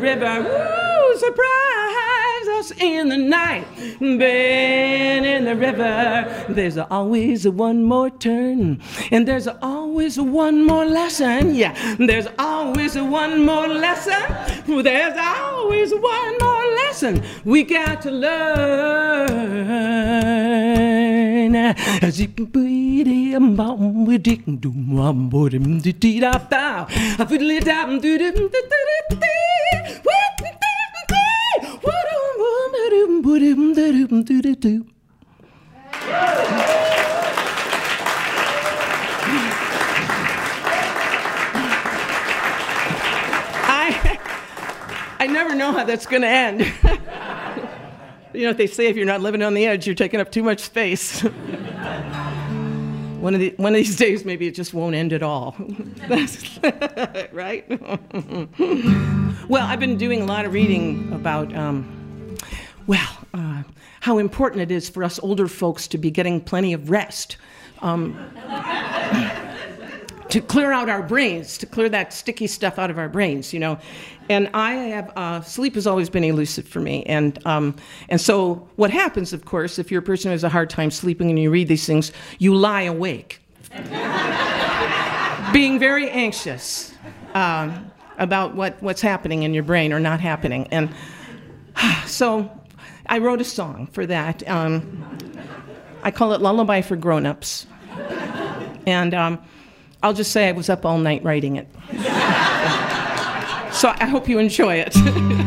river. Woo, surprise us in the night. Ben in the river. There's always one more turn. And there's always one more lesson. Yeah, there's always one more lesson. There's always one more lesson we got to learn. I never know how that's going to end. You know what they say, if you're not living on the edge, you're taking up too much space. One of these days, maybe it just won't end at all. Right? Well, I've been doing a lot of reading about, how important it is for us older folks to be getting plenty of rest. To clear out our brains, to clear that sticky stuff out of our brains, you know. And I have, sleep has always been elusive for me. And so what happens, of course, if you're a person who has a hard time sleeping and you read these things, you lie awake. Being very anxious about what's happening in your brain or not happening. And so I wrote a song for that. I call it Lullaby for Grown-Ups. And I'll just say I was up all night writing it. So I hope you enjoy it.